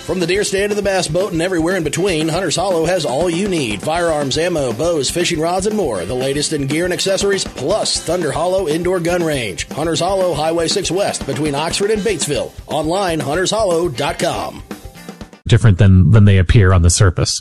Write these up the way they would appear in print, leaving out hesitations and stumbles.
From the deer stand to the bass boat and everywhere in between, Hunter's Hollow has all you need. Firearms, ammo, bows, fishing rods, and more. The latest in gear and accessories, plus Thunder Hollow Indoor Gun Range. Hunter's Hollow, Highway 6 West, between Oxford and Batesville. Online, huntershollow.com. Different than they appear on the surface.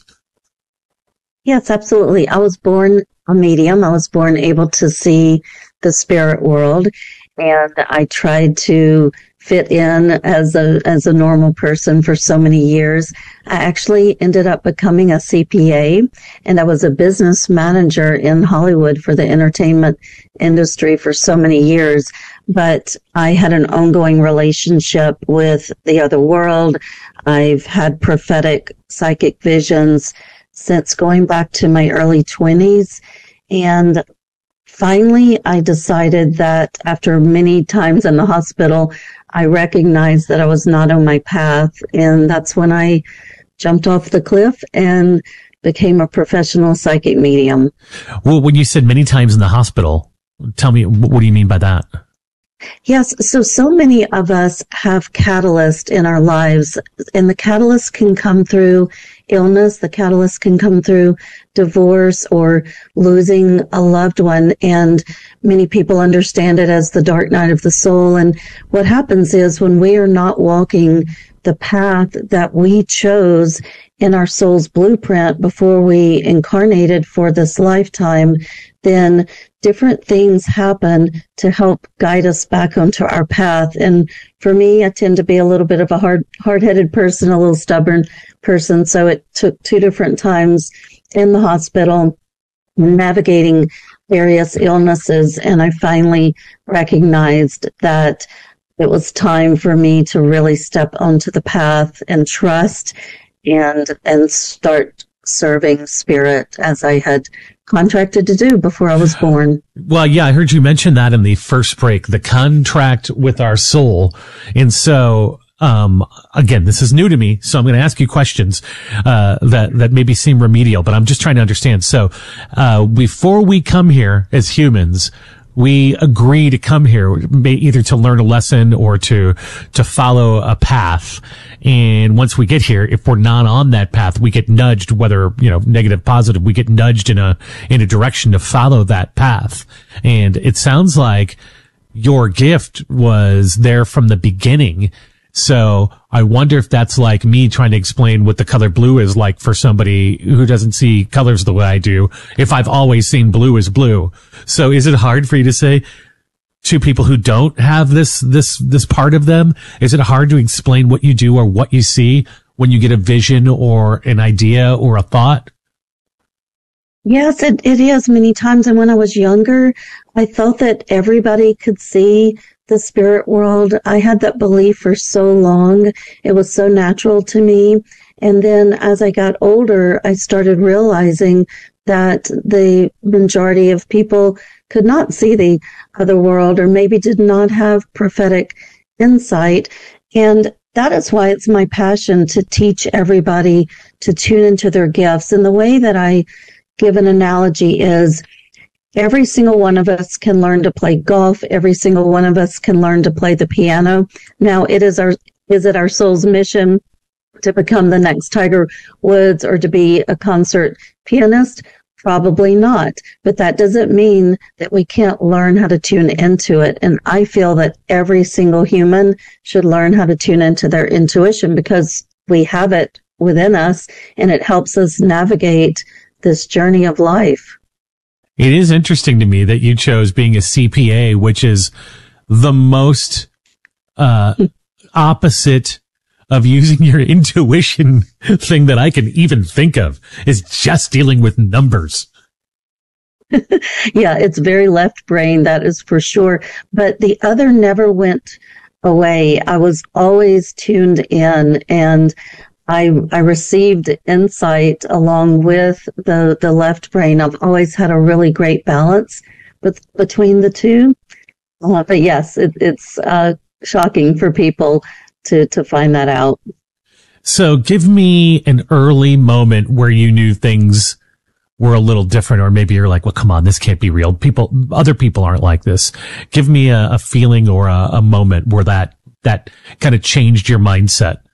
Yes, absolutely. I was born a medium. I was born able to see the spirit world, and I tried to fit in as a normal person for so many years. I actually ended up becoming a CPA, and I was a business manager in Hollywood for the entertainment industry for so many years. But I had an ongoing relationship with the other world. I've had prophetic psychic visions since going back to my early 20s. And finally, I decided that after many times in the hospital, I recognized that I was not on my path. And that's when I jumped off the cliff and became a professional psychic medium. Well, when you said many times in the hospital, tell me, what do you mean by that? Yes. So many of us have catalysts in our lives, and the catalyst can come through illness. The catalyst can come through divorce or losing a loved one. And many people understand it as the dark night of the soul. And what happens is when we are not walking the path that we chose in our soul's blueprint before we incarnated for this lifetime, then different things happen to help guide us back onto our path. And for me, I tend to be a little bit of a hard-headed person, a little stubborn person. So it took 2 different times in the hospital navigating various illnesses. And I finally recognized that it was time for me to really step onto the path and trust and start serving spirit as I had contracted to do before I was born. Well, yeah, I heard you mention that in the first break, the contract with our soul. And so, again, this is new to me, so I'm going to ask you questions, that maybe seem remedial, but I'm just trying to understand. So, before we come here as humans, we agree to come here either to learn a lesson or to follow a path. And once we get here, if we're not on that path, we get nudged, whether, negative, positive, we get nudged in a direction to follow that path. And it sounds like your gift was there from the beginning. So I wonder if that's like me trying to explain what the color blue is like for somebody who doesn't see colors the way I do, if I've always seen blue as blue. So is it hard for you to say to people who don't have this part of them? Is it hard to explain what you do or what you see when you get a vision or an idea or a thought? Yes, it is many times. And when I was younger, I thought that everybody could see the spirit world. I had that belief for so long. It was so natural to me. And then as I got older, I started realizing that the majority of people could not see the other world or maybe did not have prophetic insight. And that is why it's my passion to teach everybody to tune into their gifts. And the way that I give an analogy is every single one of us can learn to play golf. Every single one of us can learn to play the piano. Now, is it our soul's mission to become the next Tiger Woods or to be a concert pianist? Probably not. But that doesn't mean that we can't learn how to tune into it. And I feel that every single human should learn how to tune into their intuition because we have it within us and it helps us navigate this journey of life. It is interesting to me that you chose being a CPA, which is the most opposite of using your intuition thing that I can even think of, is just dealing with numbers. Yeah, it's very left brain, that is for sure. But the other never went away. I was always tuned in, and I received insight along with the left brain. I've always had a really great balance between the two. But yes, it's shocking for people to find that out. So give me an early moment where you knew things were a little different, or maybe you're like, well, come on, this can't be real. Other people aren't like this. Give me a feeling or a moment where that kind of changed your mindset.